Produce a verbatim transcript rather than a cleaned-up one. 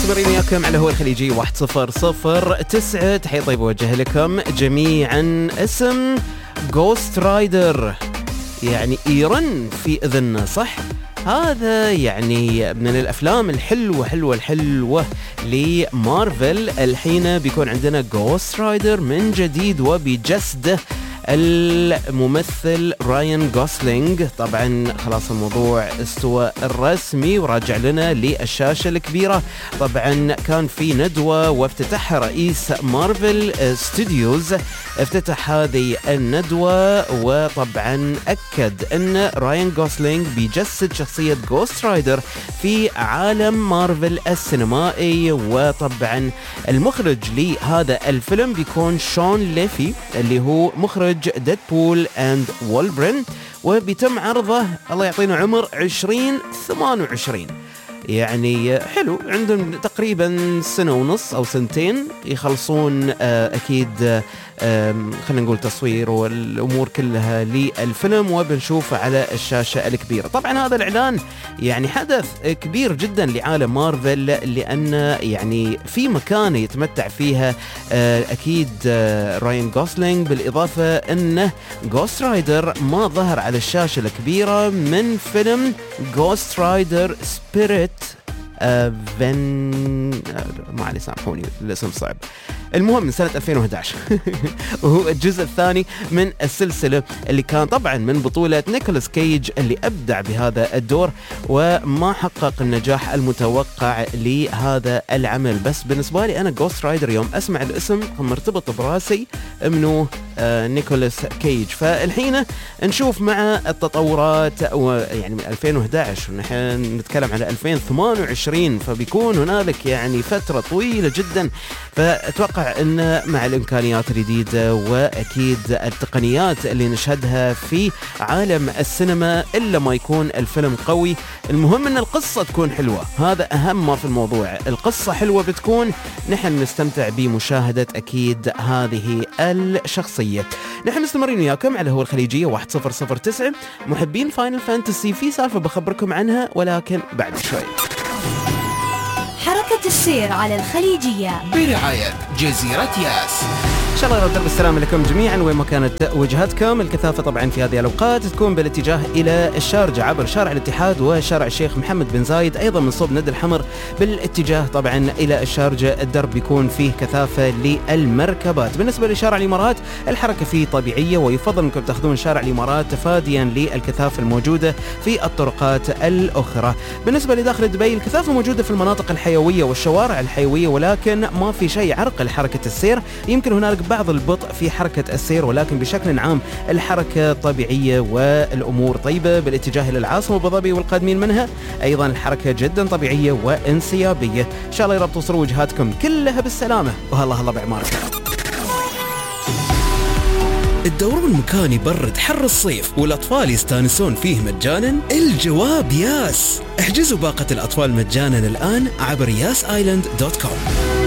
مستمرين وياكم على هو الخليجي واحد صفر صفر تسعة. تحية طيب وجه لكم جميعا. اسم جوست رايدر يعني يرن في اذننا، صح؟ هذا يعني من الافلام الحلوه حلوه الحلوه لمارفل. الحين بيكون عندنا جوست رايدر من جديد وبجسده الممثل راين غوسلينج. طبعا خلاص الموضوع استوى الرسمي وراجع لنا للشاشة الكبيرة. طبعا كان في ندوة وافتتحها رئيس مارفل ستوديوز، افتتح هذه الندوة وطبعا أكد أن راين غوسلينج بيجسد شخصية جوست رايدر في عالم مارفل السينمائي. وطبعا المخرج لهذا الفيلم بيكون شون ليفي اللي هو مخرج ديدبول اند وولبرين، وبيتم عرضه الله يعطينا عمر عشرين ثمانية وعشرين. يعني حلو، عندهم تقريبا سنة ونص أو سنتين يخلصون أكيد خلينا نقول تصوير والأمور كلها للفيلم، وبنشوفه على الشاشة الكبيرة. طبعا هذا الإعلان يعني حدث كبير جدا لعالم مارفل، لأن يعني في مكانة يتمتع فيها أكيد راين غوسلينج، بالإضافة أنه جوست رايدر ما ظهر على الشاشة الكبيرة من فيلم جوست رايدر سبيريت فين ما علي سامحوني الاسم صعب. المهم من سنة ألفين وأحد عشر وهو الجزء الثاني من السلسلة اللي كان طبعا من بطولة نيكولاس كيج اللي أبدع بهذا الدور وما حقق النجاح المتوقع لهذا العمل. بس بالنسبة لي أنا جوست رايدر يوم أسمع الاسم مرتبط براسي منه آه نيكولاس كيج. فالحين نشوف مع التطورات يعني من ألفين وأحد عشر ونحن نتكلم على ألفين وثمانية وعشرين، فبيكون هنالك يعني فترة طويلة جدا. فأتوقع أن مع الإمكانيات الجديدة وأكيد التقنيات اللي نشهدها في عالم السينما إلا ما يكون الفيلم قوي. المهم أن القصة تكون حلوة، هذا أهم ما في الموضوع. القصة حلوة بتكون، نحن نستمتع بمشاهدة أكيد هذه الشخصية. نحن مستمرين وياكم على هو الخليجية واحد صفر صفر تسعة. محبين فاينل فانتسي في سالفة بخبركم عنها ولكن بعد شوي. حركة السير على الخليجية برعاية جزيرة ياس. إن شاء الله يرد بالسلامة لكم جميعا وين ما كانت وجهتكم. الكثافة طبعا في هذه الأوقات تكون بالاتجاه إلى الشارجة عبر شارع الاتحاد وشارع الشيخ محمد بن زايد، أيضا من صوب ند الحمر بالاتجاه طبعا إلى الشارجة الدرب يكون فيه كثافة للمركبات. بالنسبة لشارع الإمارات الحركة فيه طبيعية، ويفضل أنكم تأخذون شارع الإمارات تفاديا للكثافة الموجودة في الطرقات الأخرى. بالنسبة لداخل دبي الكثافة موجودة في المناطق الحيوية والشوارع الحيوية، ولكن ما في شيء يعرقل حركة السير. يمكن هنالك بعض البطء في حركة السير، ولكن بشكل عام الحركة طبيعية والأمور طيبة. بالاتجاه إلى العاصمة أبو ظبي والقادمين منها أيضا الحركة جدا طبيعية وانسيابية. إن شاء الله يا رب توصلوا وجهاتكم كلها بالسلامة، وهلا هلا بعماركم. الدورون مكان يبرد حر الصيف والأطفال يستانسون فيه مجانا؟ الجواب ياس. احجزوا باقة الأطفال مجانا الآن عبر ياس آيلاند دوت كوم.